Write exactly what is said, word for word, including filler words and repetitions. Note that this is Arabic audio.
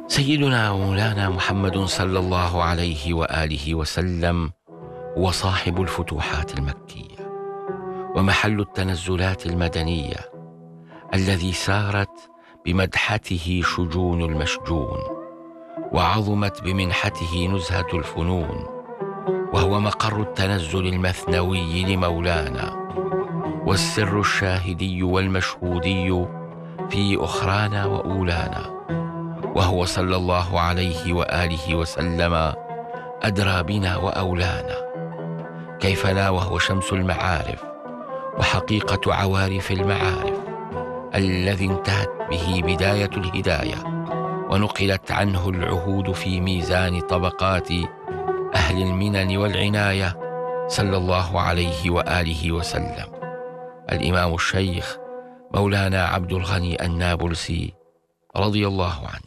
سيدنا ومولانا محمد صلى الله عليه وآله وسلم هو صاحب الفتوحات المكية ومحل التنزلات المدنية الذي سارت بمدحته شجون المشجون وعظمت بمنحته نزهة الفنون، وهو مقر التنزل المثنوي لمولانا والسر الشاهدي والمشهودي في أخرانا وأولانا، وهو صلى الله عليه وآله وسلم أدرى بنا وأولانا. كيف لا وهو شمس المعارف وحقيقة عوارف المعارف الذي انتهت به بداية الهداية ونقلت عنه العهود في ميزان طبقات أهل المنن والعناية، صلى الله عليه وآله وسلم. الإمام الشيخ مولانا عبد الغني النابلسي رضي الله عنه.